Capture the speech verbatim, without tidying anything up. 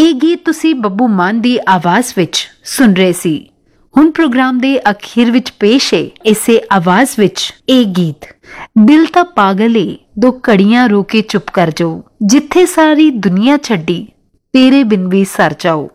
ਇਹ ਗੀਤ ਤੁਸੀਂ ਬੱਬੂ ਮਾਨ ਦੀ ਆਵਾਜ਼ ਵਿੱਚ ਸੁਣ ਰਹੇ ਸੀ। ਹੁਣ ਪ੍ਰੋਗਰਾਮ ਦੇ ਅਖੀਰ ਵਿੱਚ ਪੇਸ਼ ਹੈ ਇਸੇ ਆਵਾਜ਼ ਵਿੱਚ ਇਹ ਗੀਤ। ਦਿਲ ਤਾਂ ਪਾਗਲ ਏ ਦੋ ਘੜੀਆਂ ਰੋ ਕੇ ਚੁੱਪ ਕਰ ਜਾਓ, ਜਿੱਥੇ ਸਾਰੀ ਦੁਨੀਆ ਛੱਡੀ ਤੇਰੇ ਬਿਨ ਵੀ ਸਰ ਜਾਓ।